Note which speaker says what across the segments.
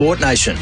Speaker 1: Sport Nation.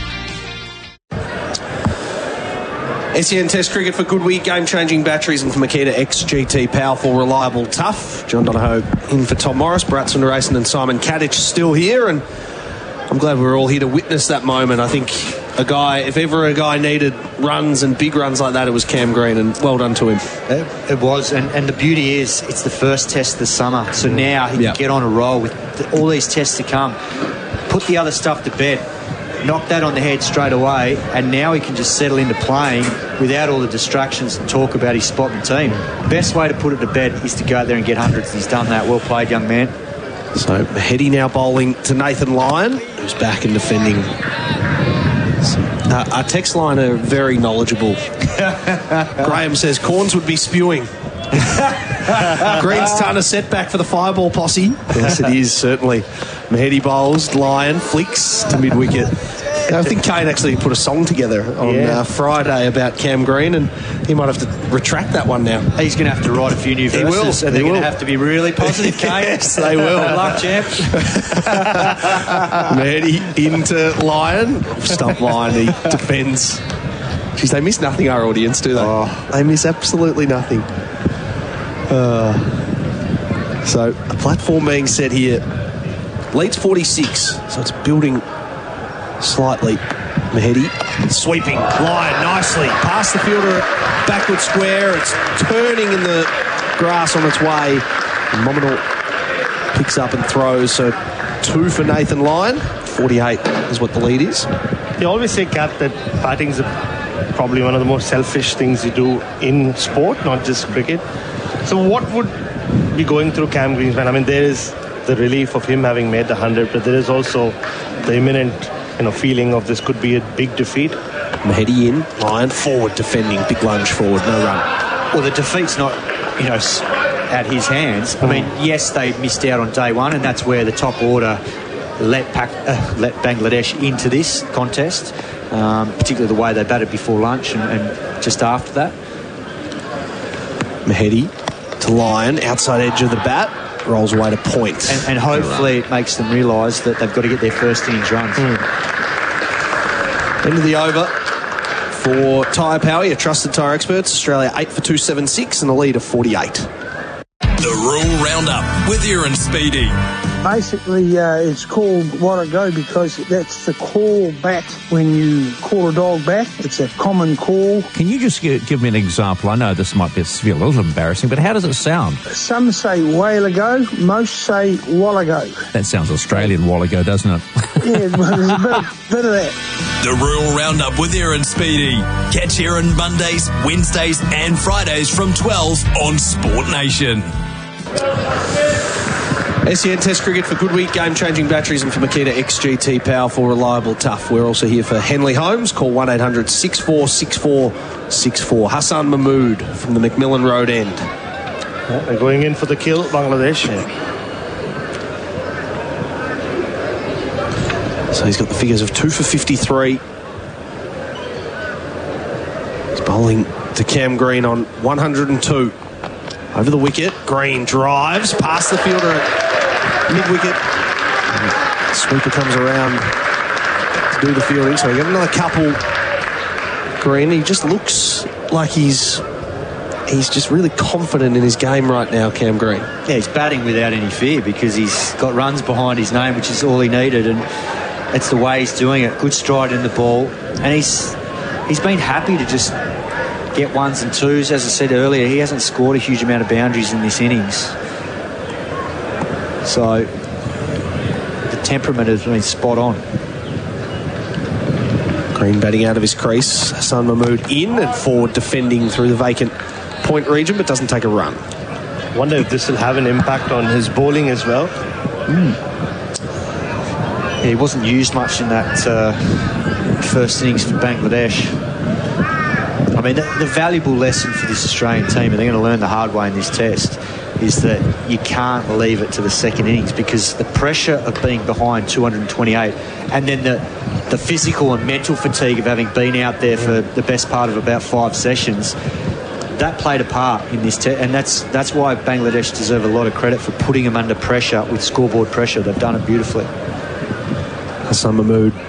Speaker 2: SEN Test Cricket for Goodwee, game-changing batteries, and for Makita XGT, powerful, reliable, tough. John Donahoe in for Tom Morris, Brad Sundaresan and Simon Kadich still here, and I'm glad we're all here to witness that moment. I think if ever a guy needed runs and big runs like that, it was Cam Green, and well done to him.
Speaker 3: It was, and the beauty is it's the first test of the summer, so now he can get on a roll with all these tests to come, put the other stuff to bed, knock that on the head straight away, and now he can just settle into playing without all the distractions and talk about his spot in the team. Best way to put it to bed is to go out there and get hundreds. He's done that. Well played, young man.
Speaker 2: So Mahedi now bowling to Nathan Lyon, who's back and defending. Our text line are very knowledgeable. Graham says Corns would be spewing. Green's ton a setback for the fireball posse. Yes, it is, certainly. Mahedi bowls, Lyon flicks to mid-wicket. I think Kane actually put a song together on Friday about Cam Green, and he might have to retract that one now.
Speaker 3: He's going to have to write a few new verses, and they're going to have to be really positive, Kane.
Speaker 2: Yes, they will.
Speaker 3: Good luck, champ.
Speaker 2: Mahedi into Lyon. Stump Lyon, he defends. Jeez, they miss nothing, our audience, do they? Oh. They miss absolutely nothing. So, a platform being set here. Leads 46, so it's building slightly. Mahedi sweeping Lyon nicely past the fielder, backward square. It's turning in the grass on its way. Mominal picks up and throws. So 2 for Nathan Lyon. 48 is what the lead is.
Speaker 4: They always say, Kat, that batting's probably one of the most selfish things you do in sport, not just cricket. So what would be going through Cam Green's mind? I mean, there is the relief of him having made the 100, but there is also the imminent feeling of this could be a big defeat.
Speaker 2: Mahedi in, Lyon forward defending, big lunge forward, no run.
Speaker 3: Well, the defeat's not, at his hands. I mean, yes, they missed out on day one, and that's where the top order let Bangladesh into this contest, particularly the way they batted before lunch and just after that.
Speaker 2: Mahedi to Lyon, outside edge of the bat, rolls away to point.
Speaker 3: And hopefully it makes them realise that they've got to get their first innings runs.
Speaker 2: End of the over for Tyre Power, your trusted tyre experts. Australia 8 for 276 and a lead of 48.
Speaker 1: The Rural Roundup with Aaron Speedy.
Speaker 5: Basically, it's called What a Go because that's the call back when you call a dog back. It's a common call.
Speaker 6: Can you just give me an example? I know this might be a little embarrassing, but how does it sound?
Speaker 5: Some say whale ago, most say while ago.
Speaker 6: That sounds Australian, while ago, doesn't it?
Speaker 5: Yeah, well, there's a bit of that.
Speaker 1: The Rural Roundup with Aaron Speedy. Catch Aaron Mondays, Wednesdays and Fridays from 12 on Sport Nation.
Speaker 2: SEN Test Cricket for Goodwee, game-changing batteries, and for Makita XGT, powerful, reliable, tough. We're also here for Henley Homes. Call 1-800-646464. Hassan Mahmood from the Macmillan Road end.
Speaker 4: They're going in for the kill, Bangladesh.
Speaker 2: So he's got the figures of 2 for 53. He's bowling to Cam Green on 102. Over the wicket, Green drives past the fielder at mid-wicket. Sweeper comes around to do the fielding, so we get another couple. Green, he just looks like he's just really confident in his game right now, Cam Green.
Speaker 3: Yeah, he's batting without any fear because he's got runs behind his name, which is all he needed, and it's the way he's doing it. Good stride in the ball, and he's been happy to just get ones and twos. As I said earlier, he hasn't scored a huge amount of boundaries in this innings. So the temperament has been spot on.
Speaker 2: Green batting out of his crease. Hassan Mahmood in and forward defending through the vacant point region, but doesn't take a run.
Speaker 4: Wonder if this will have an impact on his bowling as well.
Speaker 3: Yeah, he wasn't used much in that first innings for Bangladesh. I mean, the valuable lesson for this Australian team, and they're going to learn the hard way in this test, is that you can't leave it to the second innings because the pressure of being behind 228 and then the physical and mental fatigue of having been out there for the best part of about 5 sessions, that played a part in this test, and that's why Bangladesh deserve a lot of credit for putting them under pressure with scoreboard pressure. They've done it beautifully.
Speaker 2: Hassan Mahmood